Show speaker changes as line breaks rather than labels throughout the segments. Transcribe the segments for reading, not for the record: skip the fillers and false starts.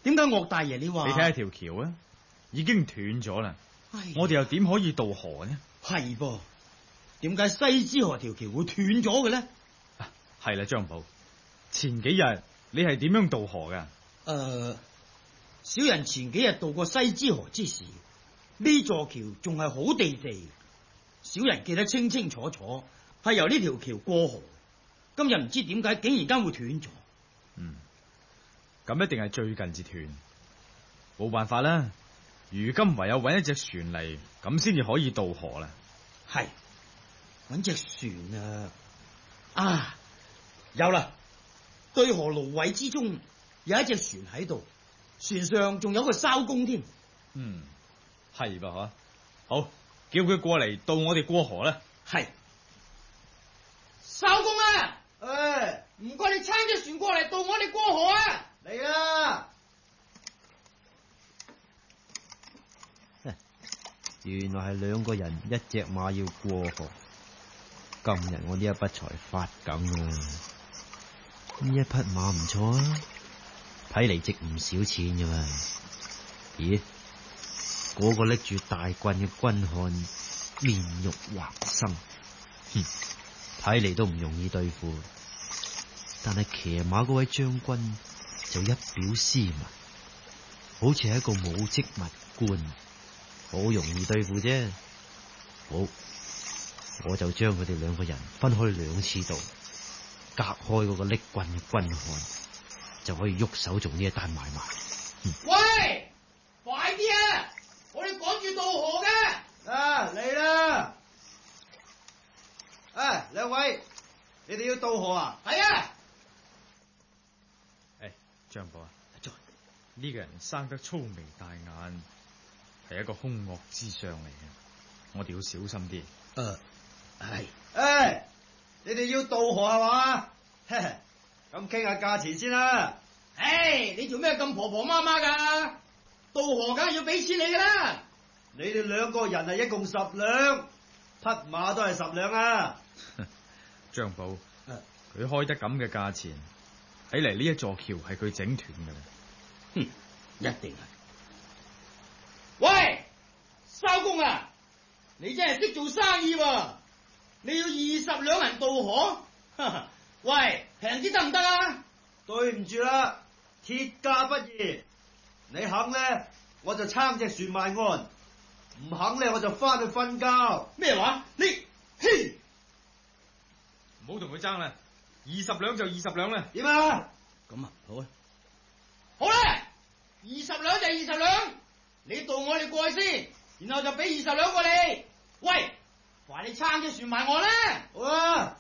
點解岳大爺你話？
你睇下條橋啊，已經斷咗啦。我哋又點可以渡河呢？
係噃，點解西之河條橋會斷咗嘅呢？
係啦，張寶，前幾日你係點樣渡河噶？
小人前幾日渡過西之河之時，呢座橋仲係好地地，小人記得清清楚楚，係由呢條橋過河。今日唔知點解竟然間會斷咗。
咁一定係最近至斷，冇辦法啦。如今唯有搵一隻船嚟，咁先至可以渡河啦。
係，搵隻船啊！有啦，對河蘆葦之中有一隻船喺度，船上仲有個艄公添。
係噃嗬。好，叫佢過嚟渡我哋過河啦。
係，艄公啊！唔該你撐隻船過嚟渡我哋過河啊！
嚟啦！原來係兩個人一隻馬要過河。今日我呢一筆財發緊啊！呢一匹馬唔錯啊，睇嚟值唔少錢㗎嘛。咦？嗰個拎住大棍嘅軍漢面肉橫生，睇嚟都唔容易對付。但係騎馬嗰位將軍就一表斯文，好似係一個武職物官，好容易對付啫。好，我就將佢哋兩個人分開兩次渡，隔開嗰個拎棍嘅軍漢，就可以喐手做呢一單買賣。
喂，快啲啊！我哋趕住渡河嘅。
嚟啦！兩位，你哋要渡河啊？
係啊。
張寶啊，呢個人生得粗眉大眼，係一個兇惡之相嚟嘅，我哋要小心啲。
係。你哋要渡河係嘛？咁傾下價錢先啦。
你做咩咁婆婆媽媽噶？渡河梗係要俾錢你噶啦。
你哋兩個人係一共10兩，匹馬都係10兩啊。
張寶，佢開得咁嘅價錢，睇嚟呢一座橋係佢整斷嘅啦。
一定係。喂，艄公啊，你真係識做生意喎！你要20兩銀渡河？喂，平啲得唔得啊？
對唔住啦，鐵價不移。你肯咧，我就撐隻船埋岸；唔肯咧，我就翻去瞓覺。
咩話？你
唔好同佢爭啦，20兩就20兩啦。
點啊？
咁啊，好啊，好啦，20兩就20兩，你渡我哋過去先，然後就俾20兩過你。喂，快你撐隻船埋岸啦！
好啊。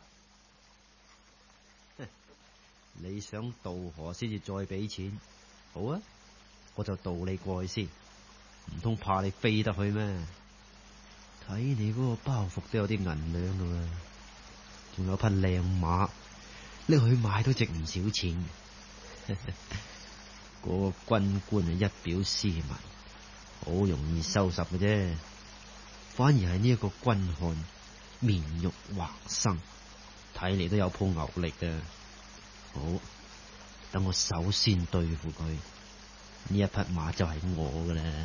你想渡河先至再俾錢？好啊，我就渡你過去先。唔通怕你飛得去咩？睇你嗰個包袱都有啲銀兩噶喎，仲有匹靚馬，拎去賣都值唔少錢。嗰個軍官係一表斯文，好容易收拾嘅啫。反而係呢一個軍漢面肉橫生，睇嚟都有鋪牛力嘅。好，等我首先對付佢，呢一匹馬就係我噶啦。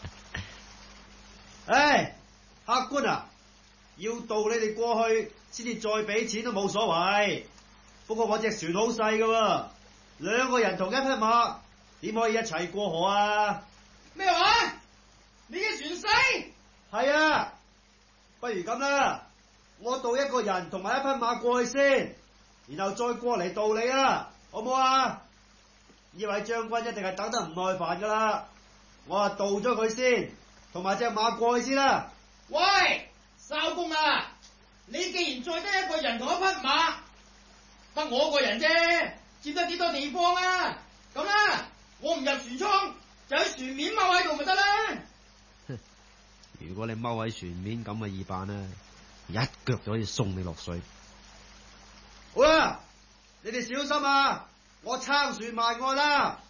客官啊，要渡你哋過去先至再俾錢都冇所謂。不過我隻船好細噶，兩個人同一匹馬點可以一齊過河啊？
咩話？你嘅船細？
係啊，不如咁啦，我渡一個人同埋一匹馬過去先，然後再過嚟渡你啦，好唔好啊？呢位將軍一定係等得唔耐煩噶啦，我渡咗佢先，同埋隻馬過去先啦。
喂，艄公啊，你既然載得一個人同一匹馬，得我個人啫，佔得幾多地方啊？咁啦，我唔入船艙，就喺船面踎喺度咪得啦。
如果你踎喺船面咁嘅易辦啊，一腳就可以送你落水。好啦，你哋小心啊！我撐船埋岸啦。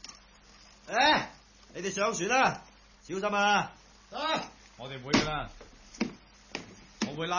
你哋上船啦，小心啊！
我哋會噶啦。